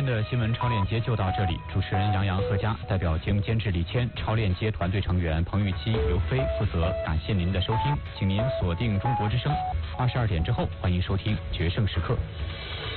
的新闻超链接就到这里，主持人杨洋、贺佳，代表节目监制李谦、超链接团队成员彭玉期、刘飞负责。感谢您的收听，请您锁定中国之声，22点之后欢迎收听《决胜时刻》。